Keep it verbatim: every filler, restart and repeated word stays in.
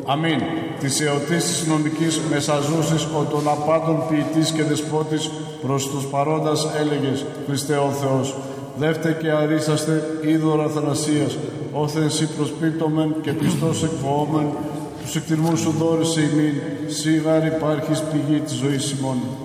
Αμήν. Της εωτής της συνομικής μεσαζούσης, ο των απάντων ποιητής και δεσπότης, προς τους παρόντας έλεγες, Χριστέ ο Θεός, δεύτε και αρίσαστε είδωρα Αθανασίας, όθεν σοι προσπίπτομεν και πιστός εκφοόμεν, τους εκτιμούς σου δόρισε ημίν, σίγαρ υπάρχεις πηγή της ζωής ημών.